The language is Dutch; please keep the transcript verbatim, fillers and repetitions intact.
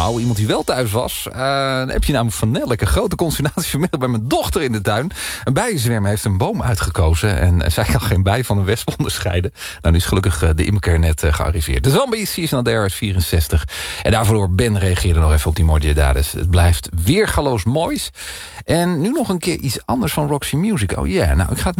Nou, iemand die wel thuis was. Uh, dan heb je namelijk van Nelleke. Een grote consternatie vanmiddag bij mijn dochter in de tuin. Een bijenzwermer heeft een boom uitgekozen. En zij kan geen bij van een wesp onderscheiden. Nou, nu is gelukkig de imker net uh, gearriveerd. De Zombie Seasonal Dare is vierenzestig. En daarvoor Ben reageerde nog even op die Mordjadades. Het blijft weergaloos moois. En nu nog een keer iets anders van Roxy Music. Oh ja, yeah, nou, ik ga het